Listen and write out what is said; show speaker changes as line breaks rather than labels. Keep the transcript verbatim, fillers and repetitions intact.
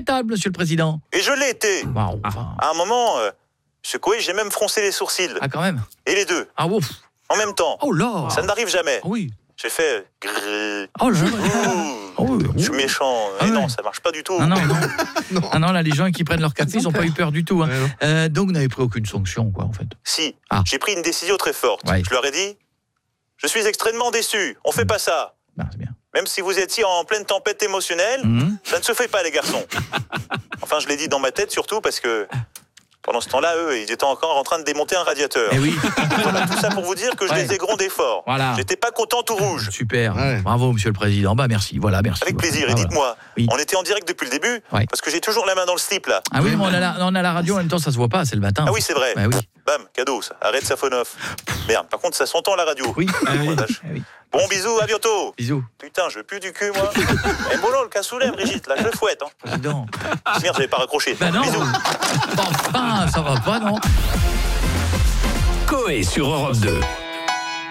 respectable, monsieur le président.
Et je l'ai été.
Wow, enfin...
À un moment, euh, monsieur Coé, j'ai même froncé les sourcils.
Ah, quand même.
Et les deux.
Ah, ouf.
En même temps.
Oh là.
Ça ne m'arrive jamais.
Ah, oui.
J'ai fait... Grrr.
Oh là.
Oh,
oui.
je suis méchant.
Ah
Mais
ouais.
non, ça marche pas du tout.
Ah non, non. non. Ah non, là, les gens qui prennent leur café, ils n'ont pas eu peur du tout. Hein.
Ouais,
euh, donc, vous n'avez pris aucune sanction, quoi, en fait.
Si,
Ah.
j'ai pris une décision très forte.
Ouais.
Je leur ai dit, je suis extrêmement déçu. On fait
Mmh.
pas ça.
Ah, c'est bien.
Même si vous étiez en pleine tempête émotionnelle,
Mmh.
ça ne se fait pas, les garçons. Enfin, je l'ai dit dans ma tête, surtout parce que pendant ce temps-là, eux, ils étaient encore en train de démonter un radiateur.
Eh oui.
Voilà, tout ça pour vous dire que je
Ouais.
les ai grondés fort.
Voilà.
J'étais pas content tout rouge.
Super.
Ouais.
Bravo, monsieur le président. Bah, merci. Voilà, merci.
Avec
Voilà.
plaisir.
Ah,
Et
voilà.
dites-moi,
Oui.
on était en direct depuis le début,
Ouais.
parce que j'ai toujours la main dans le slip, là.
Ah oui, mais on a, la, on a la radio en même temps, ça se voit pas, c'est le matin.
Ah oui, c'est vrai.
Bah oui.
Bam, cadeau, ça. Arrête sa phone off. Merde, par contre, ça s'entend à la radio.
Oui.
Oh, la vache.
Ah oui.
Bon, bisous, à bientôt.
Bisous.
Putain, je veux plus du cul, moi. Eh, Molo, le cassoulet, Brigitte, là, je le fouette. Hein.
Président.
Merde, j'avais pas raccroché.
Bah non.
Bisous.
Enfin, ça va pas, non.
Coé sur Europe deux.